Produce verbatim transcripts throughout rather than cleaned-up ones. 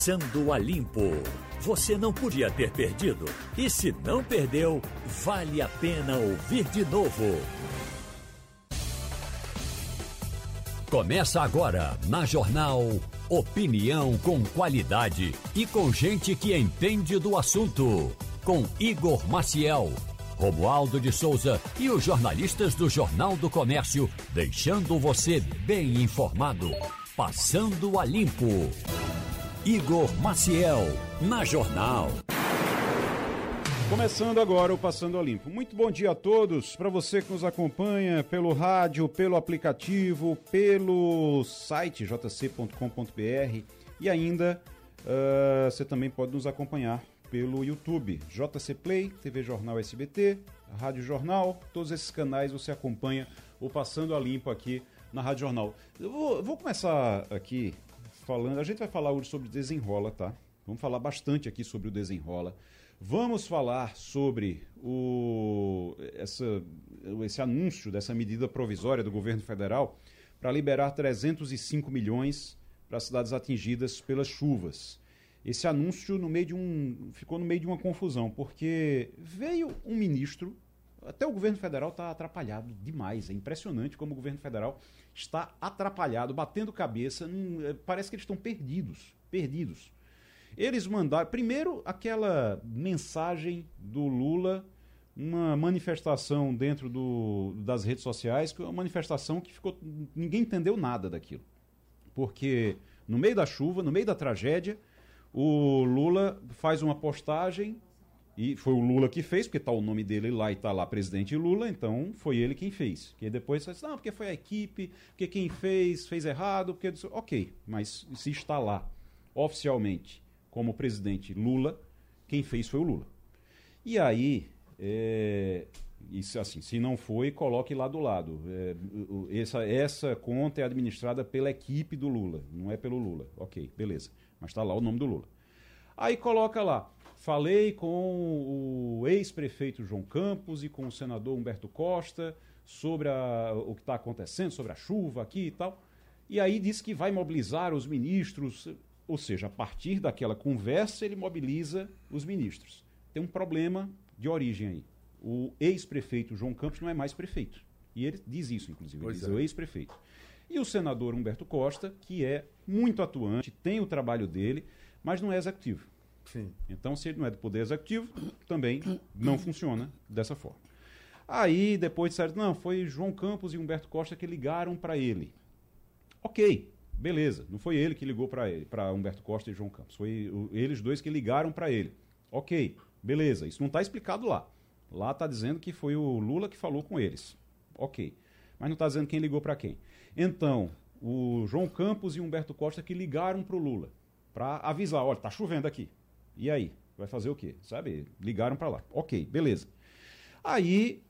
Passando a Limpo. Você não podia ter perdido. E se não perdeu, vale a pena ouvir de novo. Começa agora na Jornal Opinião com qualidade e com gente que entende do assunto. Com Igor Maciel, Romualdo de Souza e os jornalistas do Jornal do Comércio, deixando você bem informado. Passando a Limpo. Igor Maciel, na Jornal. Começando agora o Passando a Limpo. Muito bom dia a todos, para você que nos acompanha pelo rádio, pelo aplicativo, pelo site j c ponto com ponto b r e ainda uh, você também pode nos acompanhar pelo YouTube, J C Play, T V Jornal S B T, Rádio Jornal, todos esses canais você acompanha o Passando a Limpo aqui na Rádio Jornal. Eu vou, eu vou começar aqui falando, a gente vai falar hoje sobre Desenrola, tá? Vamos falar bastante aqui sobre o Desenrola. Vamos falar sobre o, essa, esse anúncio dessa medida provisória do governo federal para liberar trezentos e cinco milhões para as cidades atingidas pelas chuvas. Esse anúncio no meio de um, ficou no meio de uma confusão, porque veio um ministro, até o governo federal está atrapalhado demais, é impressionante como o governo federal está atrapalhado, batendo cabeça, num, parece que eles estão perdidos, perdidos. Eles mandaram, primeiro, aquela mensagem do Lula, uma manifestação dentro do, das redes sociais, uma manifestação que ficou, ninguém entendeu nada daquilo. Porque no meio da chuva, no meio da tragédia, o Lula faz uma postagem, e foi o Lula que fez, porque está o nome dele lá e está lá presidente Lula, então foi ele quem fez. Que depois você diz, não, porque foi a equipe, porque quem fez, fez errado, porque... Ok, mas se está lá, oficialmente, como presidente Lula, quem fez foi o Lula. E aí, é, isso, assim, se não foi, coloque lá do lado. É, essa, essa conta é administrada pela equipe do Lula, não é pelo Lula. Ok, beleza. Mas está lá o nome do Lula. Aí coloca lá, falei com o ex-prefeito João Campos e com o senador Humberto Costa sobre a, o que está acontecendo, sobre a chuva aqui e tal. E aí diz que vai mobilizar os ministros... Ou seja, a partir daquela conversa, ele mobiliza os ministros. Tem um problema de origem aí. O ex-prefeito João Campos não é mais prefeito. E ele diz isso, inclusive. Ele diz é. o ex-prefeito. E o senador Humberto Costa, que é muito atuante, tem o trabalho dele, mas não é executivo. Sim. Então, se ele não é do Poder Executivo, também não funciona dessa forma. Aí, depois disseram, não, foi João Campos e Humberto Costa que ligaram para ele. Ok. Beleza, não foi ele que ligou para ele, para Humberto Costa e João Campos, foi o, eles dois que ligaram para ele. Ok, beleza, isso não está explicado lá. Lá está dizendo que foi o Lula que falou com eles. Ok, mas não está dizendo quem ligou para quem. Então, o João Campos e Humberto Costa que ligaram para o Lula, para avisar, olha, está chovendo aqui. E aí, vai fazer o quê? Sabe, ligaram para lá. Ok, beleza. Aí,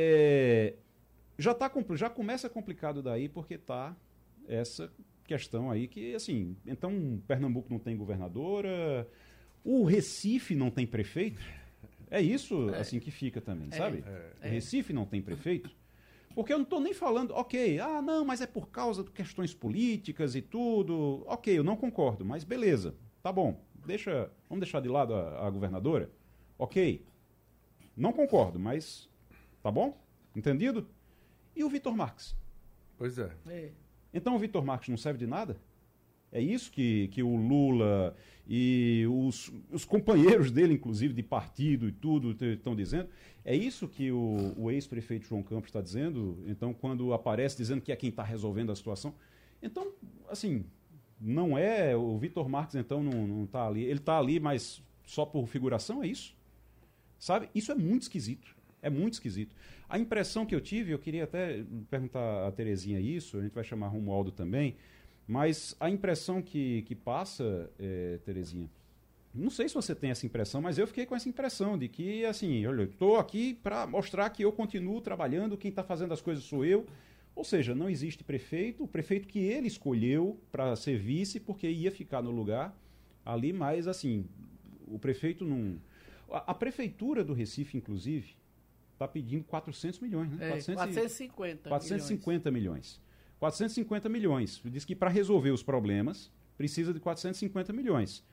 é, já, tá, já começa complicado daí, porque está essa... questão aí que, assim, então Pernambuco não tem governadora, o Recife não tem prefeito, é isso, é. assim, que fica também, é. sabe? É. O Recife não tem prefeito, porque eu não estou nem falando, ok, ah, não, mas é por causa de questões políticas e tudo, ok, eu não concordo, mas beleza, tá bom, deixa, vamos deixar de lado a, a governadora, ok, não concordo, mas tá bom, entendido? E o Vitor Marques? Pois é. É. Então o Vitor Marques não serve de nada? É isso que, que o Lula e os, os companheiros dele, inclusive, de partido e tudo, estão dizendo? É isso que o, o ex-prefeito João Campos está dizendo? Então, quando aparece dizendo que é quem está resolvendo a situação? Então, assim, não é... O Vitor Marques, então, não está ali. Ele está ali, mas só por figuração? É isso? Sabe? Isso é muito esquisito. É muito esquisito. A impressão que eu tive, eu queria até perguntar a Terezinha isso, a gente vai chamar Romualdo também, mas a impressão que, que passa, é, Terezinha, não sei se você tem essa impressão, mas eu fiquei com essa impressão de que, assim, olha, eu estou aqui para mostrar que eu continuo trabalhando, quem está fazendo as coisas sou eu, ou seja, não existe prefeito, o prefeito que ele escolheu para ser vice, porque ia ficar no lugar ali, mas, assim, o prefeito não... A, a prefeitura do Recife, inclusive... está pedindo quatrocentos milhões, né? É, quatrocentos e cinquenta quatrocentos e cinquenta milhões. quatrocentos e cinquenta milhões. Diz que para resolver os problemas precisa de quatrocentos e cinquenta milhões.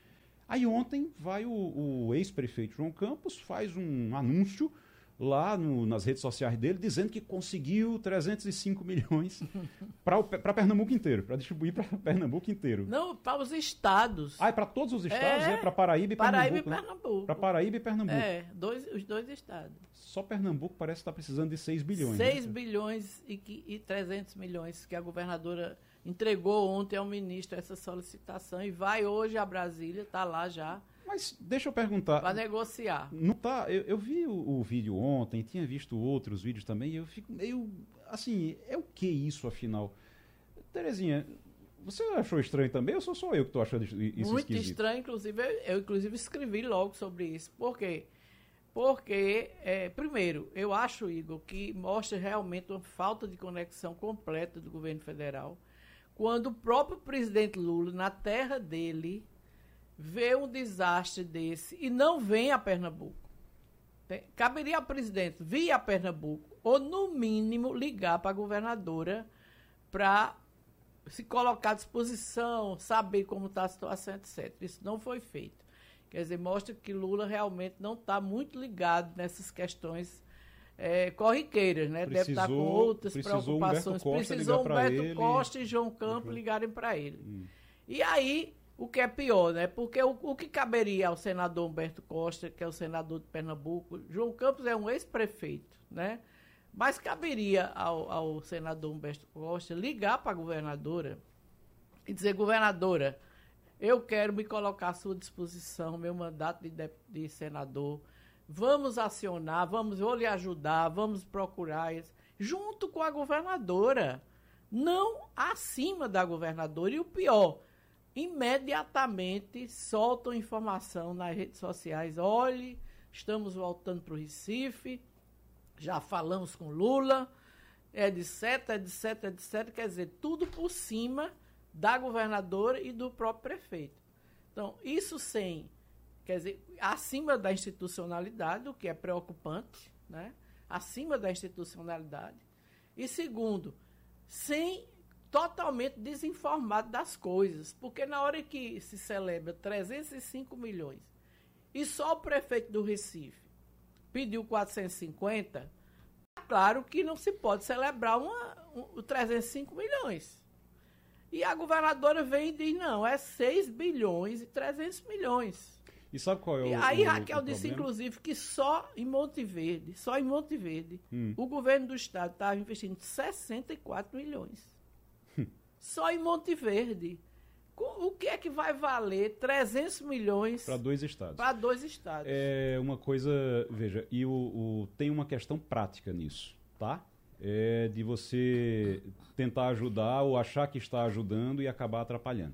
Aí ontem vai o, o ex-prefeito João Campos, faz um anúncio lá no, nas redes sociais dele, dizendo que conseguiu trezentos e cinco milhões para Pernambuco inteiro, para distribuir para Pernambuco inteiro. Não, para os estados. Ah, é para todos os estados? É, é para Paraíba e Paraíba Pernambuco. Paraíba e Pernambuco. Né? Para Paraíba e Pernambuco. É, dois, os dois estados. Só Pernambuco parece estar precisando de seis bilhões. seis né? bilhões e, e trezentos milhões que a governadora entregou ontem ao ministro essa solicitação e vai hoje a Brasília, está lá já. Mas deixa eu perguntar. Para negociar. Não tá, eu, eu vi o, o vídeo ontem, tinha visto outros vídeos também, e eu fico meio. Assim, é o que isso afinal? Terezinha, você achou estranho também ou sou só eu que estou achando isso Muito esquisito? estranho, inclusive, eu, eu inclusive escrevi logo sobre isso. Por quê? Porque, é, primeiro, eu acho, Igor, que mostra realmente uma falta de conexão completa do governo federal, quando o próprio presidente Lula, na terra dele, vê um desastre desse e não vem a Pernambuco. Tem, caberia ao presidente vir a Pernambuco ou, no mínimo, ligar para a governadora para se colocar à disposição, saber como está a situação, etcétera. Isso não foi feito. Quer dizer, mostra que Lula realmente não está muito ligado nessas questões é, corriqueiras, né? Precisou, Deve estar com outras preocupações. Humberto Precisou Humberto ele... Costa e João Campos uhum. ligarem para ele. Hum. E aí, o que é pior, né? Porque o, o que caberia ao senador Humberto Costa, que é o senador de Pernambuco, João Campos é um ex-prefeito, né? Mas caberia ao, ao senador Humberto Costa ligar para a governadora e dizer, governadora, eu quero me colocar à sua disposição, meu mandato de, de, de senador, vamos acionar, vamos, vou lhe ajudar, vamos procurar, isso, junto com a governadora, não acima da governadora. E o pior, imediatamente soltam informação nas redes sociais, olhe, estamos voltando para o Recife, já falamos com Lula, etc, etc, etc, quer dizer, tudo por cima da governadora e do próprio prefeito. Então, isso sem, quer dizer, acima da institucionalidade, o que é preocupante, né? Acima da institucionalidade. E segundo, sem totalmente desinformado das coisas, porque na hora que se celebra trezentos e cinco milhões e só o prefeito do Recife pediu quatrocentos e cinquenta, é claro que não se pode celebrar uma, um, trezentos e cinco milhões. E a governadora vem e diz, não, é seis bilhões e trezentos milhões. E sabe qual é o E aí o, Raquel o disse, problema? inclusive, que só em Monte Verde, só em Monte Verde, hum. o governo do estado estava investindo sessenta e quatro milhões. Só em Monte Verde. O que é que vai valer trezentos milhões para dois estados? Para dois estados. É uma coisa, veja, e o, o, tem uma questão prática nisso, tá? É de você tentar ajudar ou achar que está ajudando e acabar atrapalhando.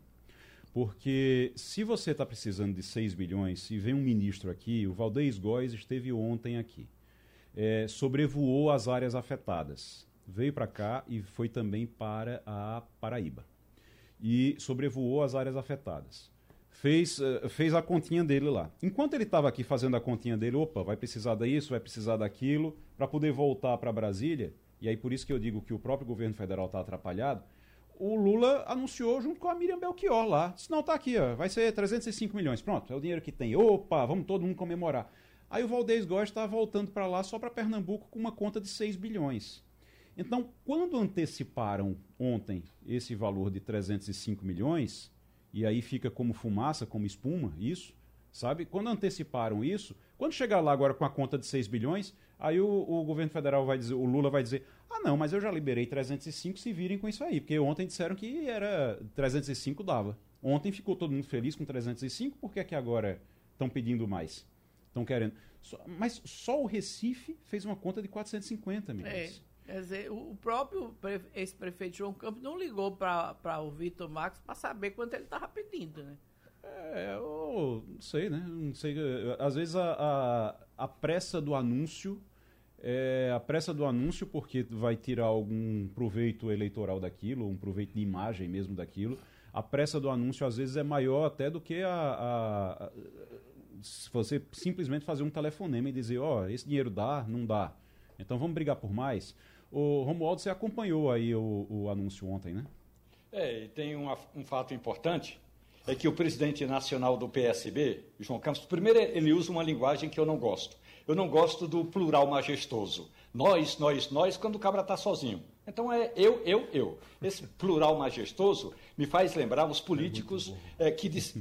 Porque se você está precisando de seis bilhões, se vem um ministro aqui, o Valdez Góes esteve ontem aqui, é, sobrevoou as áreas afetadas, veio para cá e foi também para a Paraíba. E sobrevoou as áreas afetadas. Fez, uh, fez a continha dele lá. Enquanto ele estava aqui fazendo a continha dele, opa, vai precisar disso, vai precisar daquilo, para poder voltar para Brasília, e aí por isso que eu digo que o próprio governo federal está atrapalhado, o Lula anunciou junto com a Miriam Belchior lá. Disse, não, tá aqui, ó, vai ser trezentos e cinco milhões. Pronto, é o dinheiro que tem. Opa, vamos todo mundo comemorar. Aí o Valdez Góes está voltando para lá só para Pernambuco com uma conta de seis bilhões. Então, quando anteciparam ontem esse valor de trezentos e cinco milhões, e aí fica como fumaça, como espuma, isso, sabe? Quando anteciparam isso, quando chegar lá agora com a conta de seis bilhões, aí o, o governo federal vai dizer, o Lula vai dizer, ah não, mas eu já liberei trezentos e cinco, se virem com isso aí, porque ontem disseram que era trezentos e cinco dava. Ontem ficou todo mundo feliz com trezentos e cinco, por que é que agora estão pedindo mais? Estão querendo. Só, mas só o Recife fez uma conta de quatrocentos e cinquenta milhões. É. Quer dizer, o próprio ex-prefeito João Campos não ligou para o Vitor Marques para saber quanto ele estava pedindo, né? É, eu não sei, né? Não sei. Às vezes a, a, a pressa do anúncio, é, a pressa do anúncio porque vai tirar algum proveito eleitoral daquilo, um proveito de imagem mesmo daquilo. A pressa do anúncio às vezes é maior até do que a, a, a se você simplesmente fazer um telefonema e dizer, ó, oh, esse dinheiro dá, não dá. Então vamos brigar por mais. O Romualdo, você acompanhou aí o, o anúncio ontem, né? É, e tem um, um fato importante, é que o presidente nacional do P S B, João Campos, primeiro ele usa uma linguagem que eu não gosto. Eu não gosto do plural majestoso. Nós, nós, nós, quando o cabra está sozinho. Então é eu, eu, eu. Esse plural majestoso me faz lembrar os políticos é, que... Diz,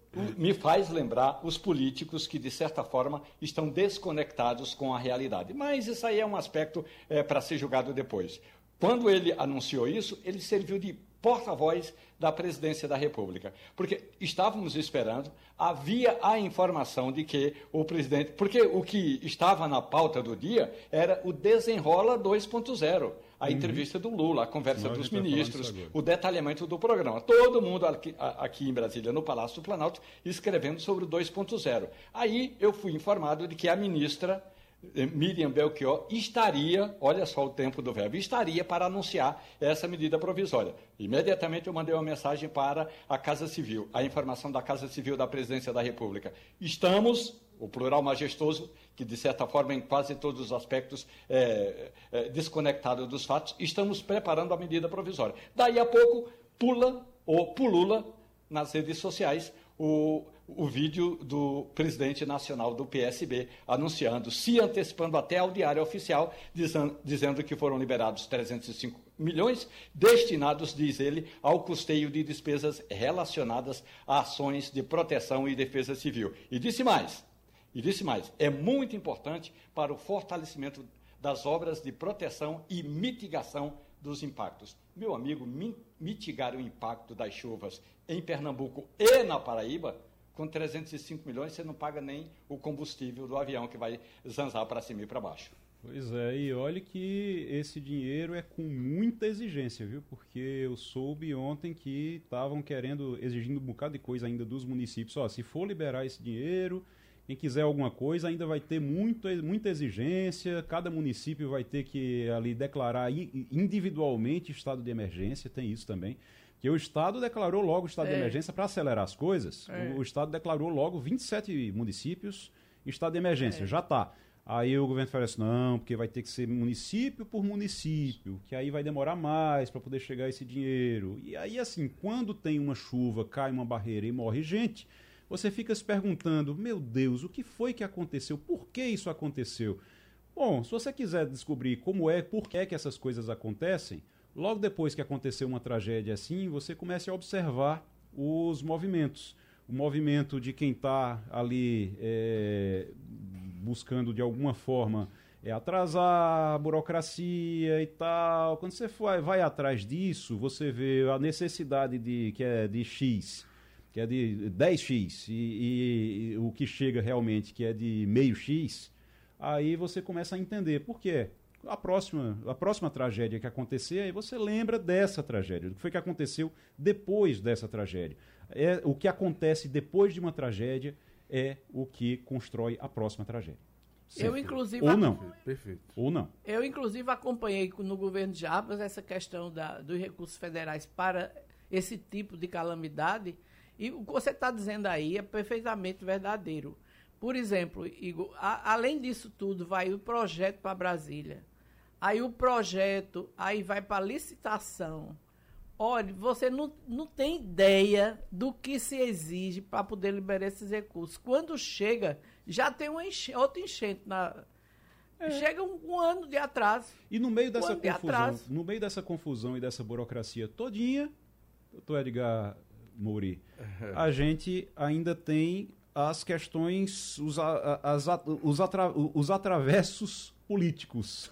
me faz lembrar os políticos que, de certa forma, estão desconectados com a realidade. Mas isso aí é um aspecto é, para ser julgado depois. Quando ele anunciou isso, ele serviu de porta-voz da presidência da República. Porque estávamos esperando, havia a informação de que o presidente... Porque o que estava na pauta do dia era o Desenrola dois ponto zero. A uhum. entrevista do Lula, a conversa Não, dos a ministros, o detalhamento do programa. Todo mundo aqui, aqui em Brasília, no Palácio do Planalto, escrevendo sobre o dois ponto zero. Aí eu fui informado de que a ministra Miriam Belchior estaria, olha só o tempo do verbo, estaria para anunciar essa medida provisória. Imediatamente eu mandei uma mensagem para a Casa Civil, a informação da Casa Civil da Presidência da República. Estamos, o plural majestoso, que de certa forma em quase todos os aspectos é, é desconectado dos fatos, estamos preparando a medida provisória. Daí a pouco pula ou pulula nas redes sociais o o vídeo do presidente nacional do P S B anunciando, se antecipando até ao Diário Oficial, dizendo, dizendo que foram liberados trezentos e cinco milhões, destinados, diz ele, ao custeio de despesas relacionadas a ações de proteção e defesa civil. E disse mais, e disse mais, é muito importante para o fortalecimento das obras de proteção e mitigação dos impactos. Meu amigo, mitigar o impacto das chuvas em Pernambuco e na Paraíba, com trezentos e cinco milhões, você não paga nem o combustível do avião que vai zanzar para cima e para baixo. Pois é, e olha que esse dinheiro é com muita exigência, viu? Porque eu soube ontem que estavam querendo, exigindo um bocado de coisa ainda dos municípios. Ó, se for liberar esse dinheiro, quem quiser alguma coisa, ainda vai ter muito, muita exigência, cada município vai ter que ali declarar individualmente estado de emergência, tem isso também. Que o Estado declarou logo o estado é. de emergência para acelerar as coisas. É. O, o Estado declarou logo vinte e sete municípios estado de emergência. É. Já está. Aí o governo falou assim, não, porque vai ter que ser município por município, que aí vai demorar mais para poder chegar esse dinheiro. E aí, assim, quando tem uma chuva, cai uma barreira e morre gente, você fica se perguntando, meu Deus, o que foi que aconteceu? Por que isso aconteceu? Bom, se você quiser descobrir como é, por que é que essas coisas acontecem, logo depois que aconteceu uma tragédia assim, você começa a observar os movimentos. O movimento de quem está ali é, buscando de alguma forma é, atrasar a burocracia e tal. Quando você vai, vai atrás disso, você vê a necessidade de, que é de X, que é de dez x, e, e, e o que chega realmente que é de meio X, aí você começa a entender por quê. A próxima, a próxima tragédia que acontecer, aí você lembra dessa tragédia, do que foi que aconteceu depois dessa tragédia. É, o que acontece depois de uma tragédia é o que constrói a próxima tragédia. Eu, inclusive, Ou não. Perfeito. Ou não. Eu, inclusive, acompanhei no governo de Jarbas essa questão da, dos recursos federais para esse tipo de calamidade, e o que você está dizendo aí é perfeitamente verdadeiro. Por exemplo, Igor, a, além disso tudo, vai o projeto para Brasília. Aí o projeto, aí vai para licitação. Olha, você não, não tem ideia do que se exige para poder liberar esses recursos. Quando chega, já tem uma enche, outra enchente. Na, é. Chega um, um ano de atraso. E no meio dessa um confusão, de no meio dessa confusão e dessa burocracia todinha, doutor Edgar Mouri, é. a gente ainda tem as questões, os, as, os, atra, os atravessos políticos.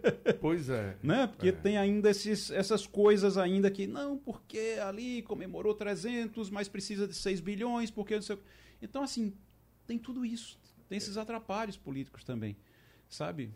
Pois é. Né? Porque é. tem ainda esses, essas coisas ainda que, não, porque ali comemorou trezentos, mas precisa de seis bilhões, porque... Não sei... Então, assim, tem tudo isso. Tem esses atrapalhos políticos também, sabe?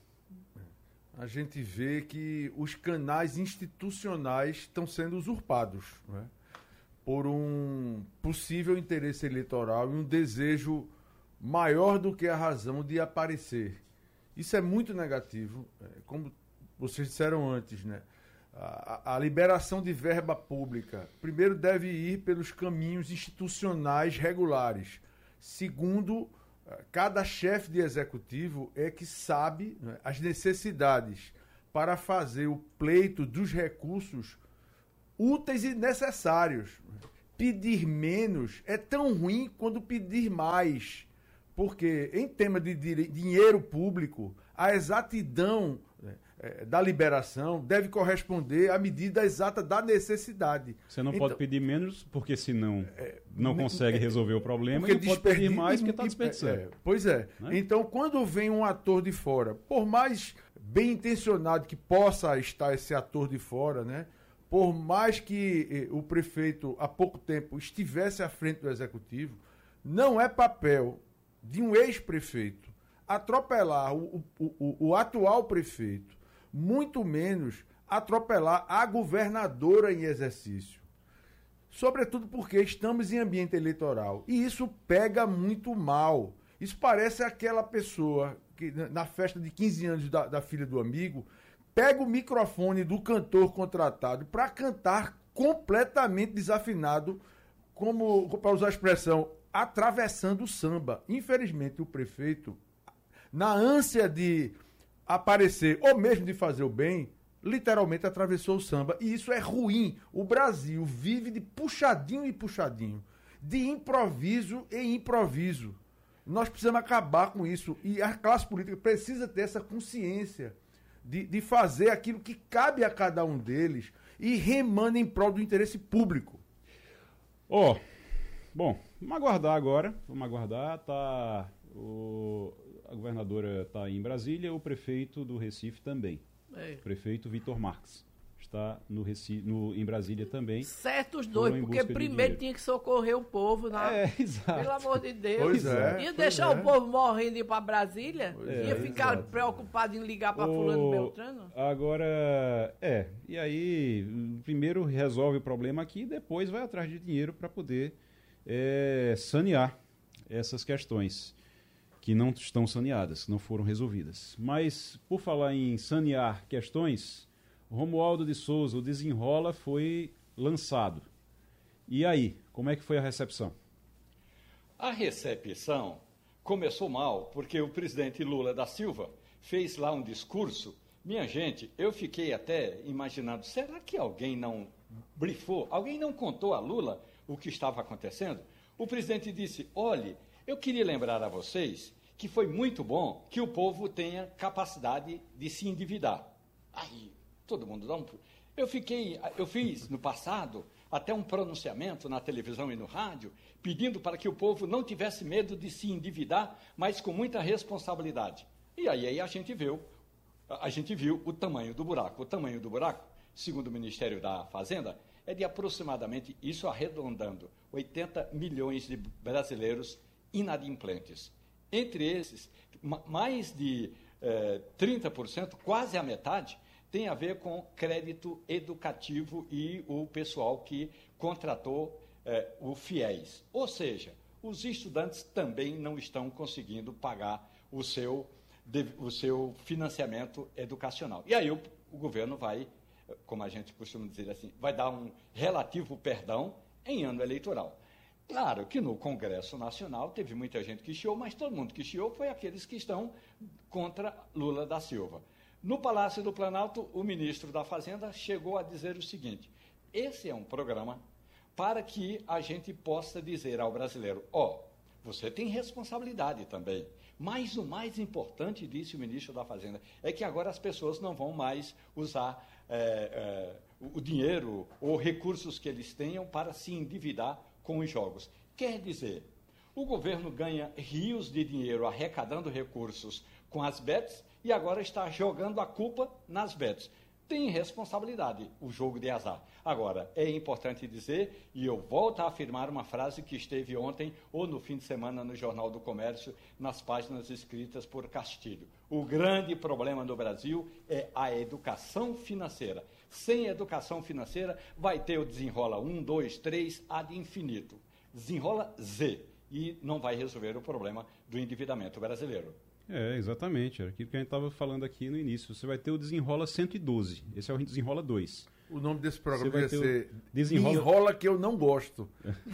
A gente vê que os canais institucionais estão sendo usurpados, né? Por um possível interesse eleitoral e um desejo maior do que a razão de aparecer. Isso é muito negativo, como vocês disseram antes, né? A, a liberação de verba pública, primeiro, deve ir pelos caminhos institucionais regulares. Segundo, cada chefe de executivo é que sabe, né, as necessidades para fazer o pleito dos recursos úteis e necessários. pedir menos é tão ruim quanto pedir mais. Porque, em tema de dinheiro público, a exatidão é, da liberação deve corresponder à medida exata da necessidade. Você não então, pode pedir menos, porque senão é, não consegue é, resolver o problema, e não pode pedir mais porque está desperdiçando. É, pois é. Né? Então, quando vem um ator de fora, por mais bem intencionado que possa estar esse ator de fora, né? Por mais que eh, o prefeito, há pouco tempo, estivesse à frente do executivo, não é papel de um ex-prefeito atropelar o, o, o, o atual prefeito, muito menos atropelar a governadora em exercício. Sobretudo porque estamos em ambiente eleitoral. E isso pega muito mal. Isso parece aquela pessoa que, na festa de quinze anos da, da filha do amigo, pega o microfone do cantor contratado para cantar completamente desafinado, como, para usar a expressão, atravessando o samba. Infelizmente, o prefeito, na ânsia de aparecer ou mesmo de fazer o bem, literalmente atravessou o samba. E isso é ruim. O Brasil vive de puxadinho e puxadinho, de improviso e improviso. Nós precisamos acabar com isso. E a classe política precisa ter essa consciência de, de fazer aquilo que cabe a cada um deles e remando em prol do interesse público. Ó, oh, bom, vamos aguardar agora. Vamos aguardar. Tá, o, a governadora está em Brasília, o prefeito do Recife também. É. O prefeito Vitor Marques está no Recife, no, em Brasília também. Certo os dois, porque primeiro tinha que socorrer o povo. Na... É, exato. Pelo amor de Deus. Pois é, ia deixar pois o povo morrendo e ir para Brasília? É, ia ficar exato. preocupado em ligar para o... fulano Beltrano? Agora, é. E aí, primeiro resolve o problema aqui e depois vai atrás de dinheiro para poder é, sanear essas questões que não estão saneadas, que não foram resolvidas. Mas, por falar em sanear questões, Romualdo de Souza, o Desenrola, foi lançado. E aí, como é que foi a recepção? A recepção começou mal, porque o presidente Lula da Silva fez lá um discurso. Minha gente, eu fiquei até imaginando, será que alguém não brifou, alguém não contou a Lula o que estava acontecendo? O presidente disse, olhe, eu queria lembrar a vocês que foi muito bom que o povo tenha capacidade de se endividar. Aí, todo mundo dá um... Eu fiquei, eu fiz no passado até um pronunciamento na televisão e no rádio, pedindo para que o povo não tivesse medo de se endividar, mas com muita responsabilidade. E aí, aí a gente viu, a gente viu o tamanho do buraco. O tamanho do buraco, segundo o Ministério da Fazenda, é de aproximadamente, isso arredondando, oitenta milhões de brasileiros inadimplentes. Entre esses, mais de eh, trinta por cento, quase a metade, tem a ver com crédito educativo e o pessoal que contratou eh, o FIES. Ou seja, os estudantes também não estão conseguindo pagar o seu, de, o seu financiamento educacional. E aí o, o governo vai, como a gente costuma dizer assim, vai dar um relativo perdão em ano eleitoral. Claro que no Congresso Nacional teve muita gente que chiou, mas todo mundo que chiou foi aqueles que estão contra Lula da Silva. No Palácio do Planalto, o ministro da Fazenda chegou a dizer o seguinte, esse é um programa para que a gente possa dizer ao brasileiro, ó, oh, você tem responsabilidade também, mas o mais importante, disse o ministro da Fazenda, é que agora as pessoas não vão mais usar é, é, o dinheiro ou recursos que eles tenham para se endividar com os jogos. Quer dizer, o governo ganha rios de dinheiro arrecadando recursos com as bets e agora está jogando a culpa nas bets. Tem responsabilidade o jogo de azar. Agora, é importante dizer, e eu volto a afirmar uma frase que esteve ontem ou no fim de semana no Jornal do Comércio, nas páginas escritas por Castilho. O grande problema no Brasil é a educação financeira. Sem educação financeira, vai ter o desenrola um, dois, três, ad infinito. Desenrola Z e não vai resolver o problema do endividamento brasileiro. É, exatamente. Era aquilo que a gente estava falando aqui no início. Você vai ter o Desenrola cento e doze. Esse é o Desenrola dois. O nome desse programa vai ser Desenrola... Desenrola que eu não gosto.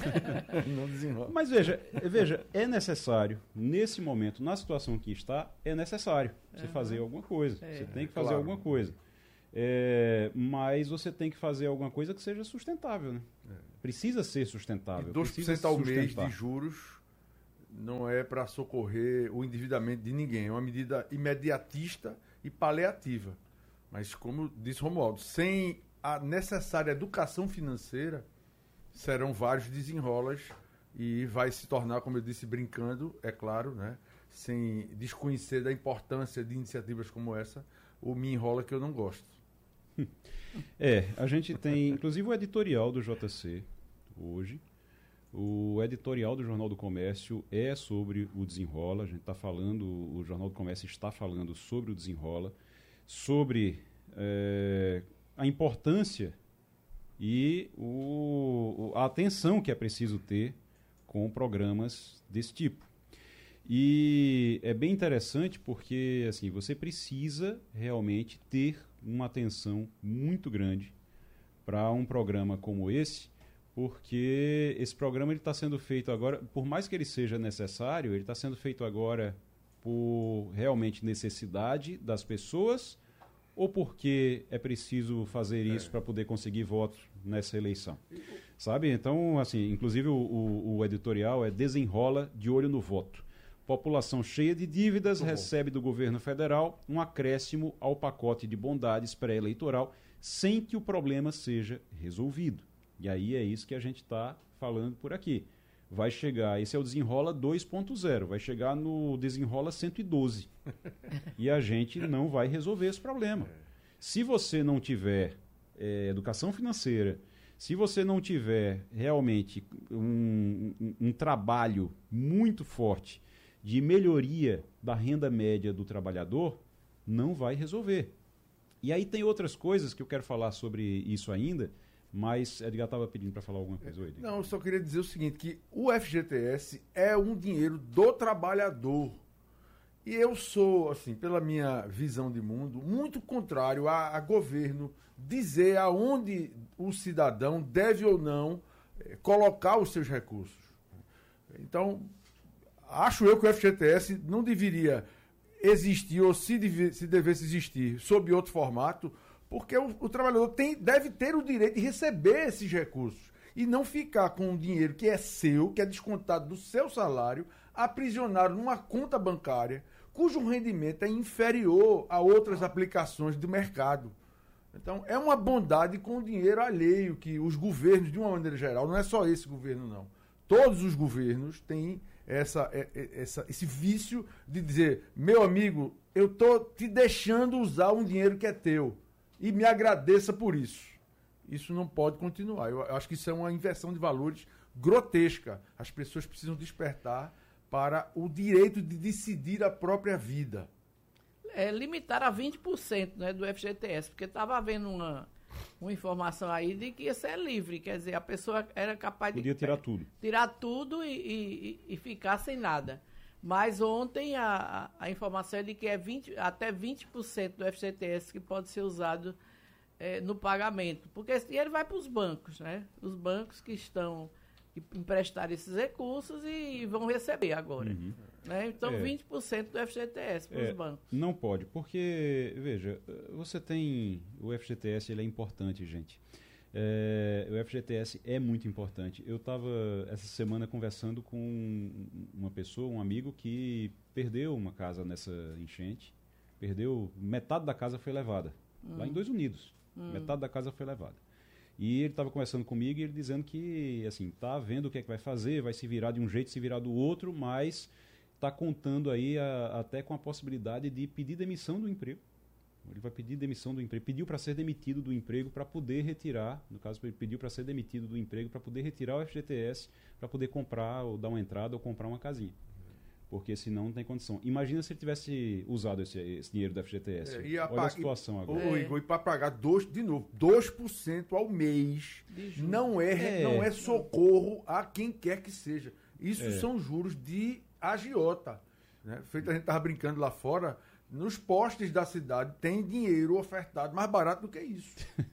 Não desenrola. Mas veja, veja, é necessário, nesse momento, na situação que está, é necessário você é. fazer alguma coisa. É. Você tem que fazer claro. alguma coisa. É, mas você tem que fazer alguma coisa que seja sustentável, né? É. Precisa ser sustentável. E dois por cento ao mês de juros não é para socorrer o endividamento de ninguém. É uma medida imediatista e paliativa. Mas, como disse Romualdo, sem a necessária educação financeira, serão vários desenrolas e vai se tornar, como eu disse, brincando, é claro, né? Sem desconhecer da importância de iniciativas como essa, o me enrola que eu não gosto. É, a gente tem, inclusive, o editorial do J C hoje. O editorial do Jornal do Comércio é sobre o desenrola. A gente está falando, o Jornal do Comércio está falando sobre o desenrola, sobre é, a importância e o, a atenção que é preciso ter com programas desse tipo. E é bem interessante porque assim, você precisa realmente ter uma atenção muito grande para um programa como esse, porque esse programa está sendo feito agora, por mais que ele seja necessário, ele está sendo feito agora por realmente necessidade das pessoas ou porque é preciso fazer isso é. para poder conseguir votos nessa eleição. Sabe? Então, assim, inclusive o, o, o editorial é Desenrola de olho no voto. População cheia de dívidas Muito recebe bom. do governo federal um acréscimo ao pacote de bondades pré-eleitoral sem que o problema seja resolvido. E aí é isso que a gente está falando por aqui. Vai chegar, esse é o Desenrola dois ponto zero, vai chegar no Desenrola cento e doze. E a gente não vai resolver esse problema. Se você não tiver é, educação financeira, se você não tiver realmente um, um, um trabalho muito forte de melhoria da renda média do trabalhador, não vai resolver. E aí tem outras coisas que eu quero falar sobre isso ainda, mas Edgar estava pedindo para falar alguma coisa. Oi, não, eu só queria dizer o seguinte, que o F G T S é um dinheiro do trabalhador. E eu sou, assim, pela minha visão de mundo, muito contrário a, a governo dizer aonde o cidadão deve ou não eh, colocar os seus recursos. Então, acho eu que o F G T S não deveria existir, ou se, deve, se devesse existir, sob outro formato, porque o, o trabalhador tem, deve ter o direito de receber esses recursos e não ficar com um dinheiro que é seu, que é descontado do seu salário, aprisionado numa conta bancária, cujo rendimento é inferior a outras aplicações do mercado. Então, é uma bondade com o dinheiro alheio que os governos, de uma maneira geral, não é só esse governo, não. Todos os governos têm essa, essa, esse vício de dizer, meu amigo, eu estou te deixando usar um dinheiro que é teu e me agradeça por isso. Isso não pode continuar. Eu acho que isso é uma inversão de valores grotesca. As pessoas precisam despertar para o direito de decidir a própria vida. É, limitar a vinte por cento, né, do F G T S, porque estava havendo uma, uma informação aí de que ia ser livre, quer dizer, a pessoa era capaz Podia de... tirar tudo. Tirar tudo e, e, e ficar sem nada. Mas ontem a, a informação é de que é vinte, até vinte por cento do F G T S que pode ser usado é, no pagamento, porque esse dinheiro vai para os bancos, né? Os bancos que estão... que emprestaram esses recursos e vão receber agora. Uhum. Né? Então, é. vinte por cento do F G T S para os é, bancos. Não pode, porque, veja, você tem... O F G T S ele é importante, gente. É, o F G T S é muito importante. Eu estava, essa semana, conversando com uma pessoa, um amigo, que perdeu uma casa nessa enchente. Perdeu... Metade da casa foi levada. Hum. Lá em Dois Unidos. Hum. Metade da casa foi levada. E ele estava conversando comigo e ele dizendo que, assim, tá vendo o que é que vai fazer, vai se virar de um jeito, se virar do outro, mas está contando aí a, até com a possibilidade de pedir demissão do emprego. Ele vai pedir demissão do emprego, pediu para ser demitido do emprego para poder retirar, no caso, ele pediu para ser demitido do emprego para poder retirar o F G T S, para poder comprar, ou dar uma entrada, ou comprar uma casinha. Porque senão não tem condição. Imagina se ele tivesse usado esse, esse dinheiro do F G T S. É, Olha a, a situação e, agora. O Igor, e para pagar, dois, de novo, dois por cento ao mês não é, é. não é socorro a quem quer que seja. Isso é. são juros de agiota. Né? Feito, a gente estava brincando lá fora nos postes da cidade tem dinheiro ofertado mais barato do que isso.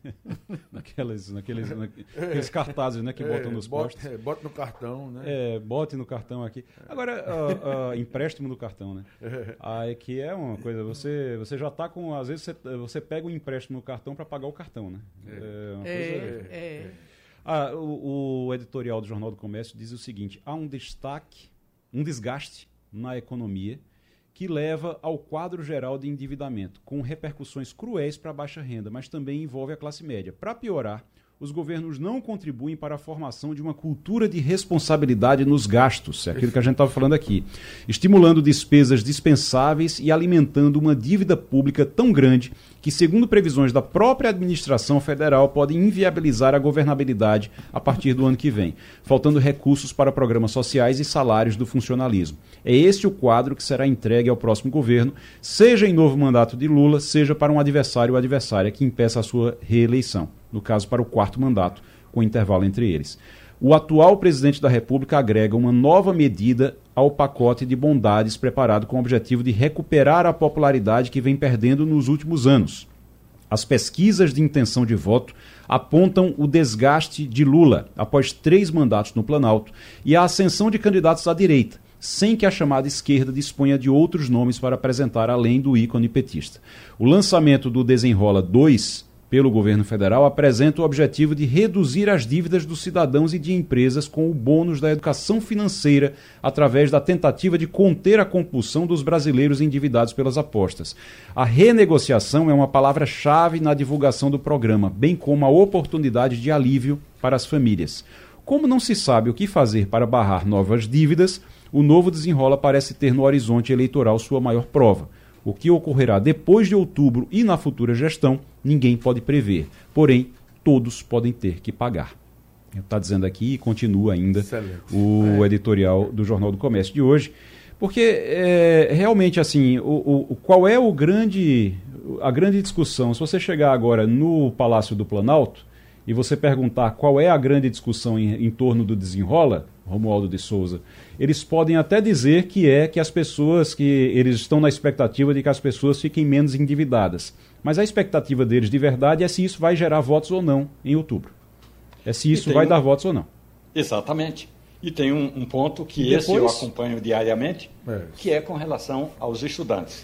naqueles, naqueles, naqueles cartazes, né, que é, botam nos bote, postes. É, bote no cartão, né? É, bote no cartão aqui. Agora, uh, uh, empréstimo no cartão, né? Aí que é uma coisa, você, você já está com, às vezes você, você pega o um empréstimo no cartão para pagar o cartão, né? É, uma é, coisa... é. é. Ah, o, o editorial do Jornal do Comércio diz o seguinte: há um destaque, um desgaste na economia que leva ao quadro geral de endividamento, com repercussões cruéis para a baixa renda, mas também envolve a classe média. Para piorar, os governos não contribuem para a formação de uma cultura de responsabilidade nos gastos, é aquilo que a gente estava falando aqui, estimulando despesas dispensáveis e alimentando uma dívida pública tão grande que, segundo previsões da própria administração federal, podem inviabilizar a governabilidade a partir do ano que vem, faltando recursos para programas sociais e salários do funcionalismo. É este o quadro que será entregue ao próximo governo, seja em novo mandato de Lula, seja para um adversário ou adversária que impeça a sua reeleição, no caso para o quarto mandato, com intervalo entre eles. O atual presidente da República agrega uma nova medida ao pacote de bondades preparado com o objetivo de recuperar a popularidade que vem perdendo nos últimos anos. As pesquisas de intenção de voto apontam o desgaste de Lula após três mandatos no Planalto e a ascensão de candidatos à direita, sem que a chamada esquerda disponha de outros nomes para apresentar além do ícone petista. O lançamento do Desenrola dois pelo governo federal apresenta o objetivo de reduzir as dívidas dos cidadãos e de empresas com o bônus da educação financeira através da tentativa de conter a compulsão dos brasileiros endividados pelas apostas. A renegociação é uma palavra-chave na divulgação do programa, bem como a oportunidade de alívio para as famílias. Como não se sabe o que fazer para barrar novas dívidas, o novo Desenrola parece ter no horizonte eleitoral sua maior prova. O que ocorrerá depois de outubro e na futura gestão, ninguém pode prever. Porém, todos podem ter que pagar. Está dizendo aqui e continua ainda Excelente. o é. editorial do Jornal do Comércio de hoje. Porque, é, realmente, assim, o, o, qual é o grande, a grande discussão? Se você chegar agora no Palácio do Planalto e você perguntar qual é a grande discussão em, em torno do Desenrola, Romualdo de Souza, eles podem até dizer que é que as pessoas, que eles estão na expectativa de que as pessoas fiquem menos endividadas. Mas a expectativa deles de verdade é se isso vai gerar votos ou não em outubro. É se isso vai um... dar votos ou não. Exatamente. E tem um, um ponto que depois... esse eu acompanho diariamente, é. que é com relação aos estudantes.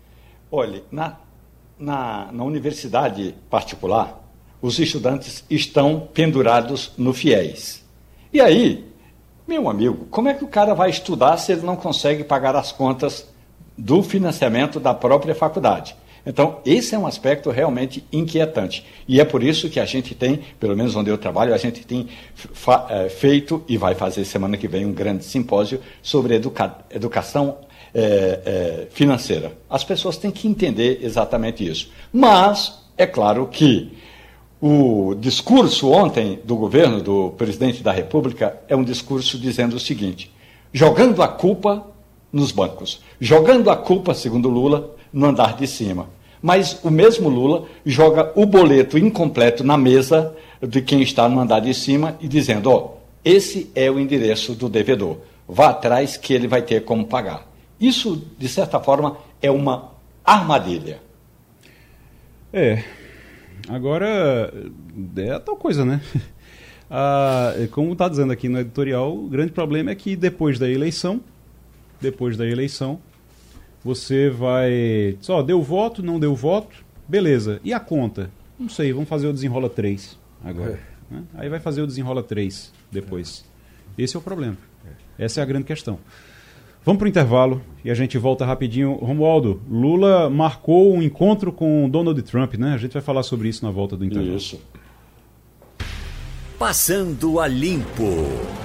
Olhe, na, na, na universidade particular, os estudantes estão pendurados no fiéis. E aí, meu amigo, como é que o cara vai estudar se ele não consegue pagar as contas do financiamento da própria faculdade? Então, esse é um aspecto realmente inquietante. E é por isso que a gente tem, pelo menos onde eu trabalho, a gente tem é, feito e vai fazer semana que vem um grande simpósio sobre educa educação é, é, financeira. As pessoas têm que entender exatamente isso. Mas, é claro que o discurso ontem do governo, do presidente da República, é um discurso dizendo o seguinte: jogando a culpa nos bancos, jogando a culpa, segundo Lula, no andar de cima. Mas o mesmo Lula joga o boleto incompleto na mesa de quem está no andar de cima e dizendo, ó, esse é o endereço do devedor, vá atrás que ele vai ter como pagar. Isso, de certa forma, é uma armadilha. É... Agora, é tal coisa, né? Ah, como está dizendo aqui no editorial, o grande problema é que depois da eleição, depois da eleição, você vai... Só, deu voto, não deu voto, beleza. E a conta? Não sei, vamos fazer o Desenrola três agora. É. Né? Aí vai fazer o Desenrola três depois. É. Esse é o problema. É. Essa é a grande questão. Vamos para o intervalo e a gente volta rapidinho. Romualdo, Lula marcou um encontro com Donald Trump, né? A gente vai falar sobre isso na volta do intervalo. Isso. Passando a Limpo.